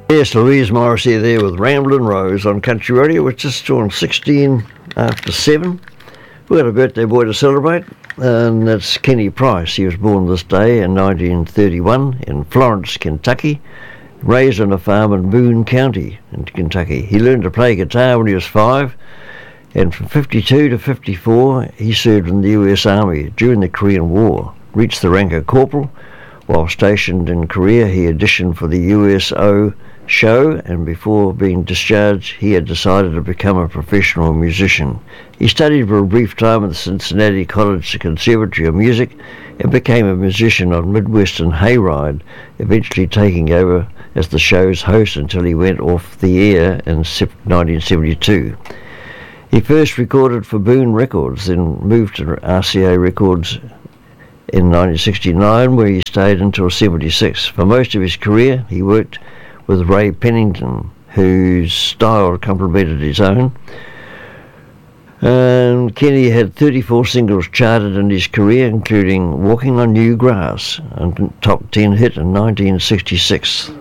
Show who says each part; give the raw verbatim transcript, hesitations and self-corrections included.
Speaker 1: Yes, Louise Morrissey there with Ramblin' Rose on Country Radio, which is still on sixteen after seven. We've got a birthday boy to celebrate, and that's Kenny Price. He was born this day in nineteen thirty-one in Florence, Kentucky, raised on a farm in Boone County in Kentucky. He learned to play guitar when he was five, and from fifty-two to fifty-four he served in the U S Army during the Korean War, reached the rank of corporal. While stationed in Korea, he auditioned for the U S O show, and before being discharged he had decided to become a professional musician. He studied for a brief time at the Cincinnati College Conservatory of Music and became a musician on Midwestern Hayride, eventually taking over as the show's host until he went off the air in nineteen seventy-two. He first recorded for Boone Records, then moved to R C A Records in nineteen sixty-nine, where he stayed until seventy-six. For most of his career he worked with Ray Pennington, whose style complemented his own. And Kenny had thirty-four singles charted in his career, including Walking on New Grass, a top ten hit in nineteen sixty-six.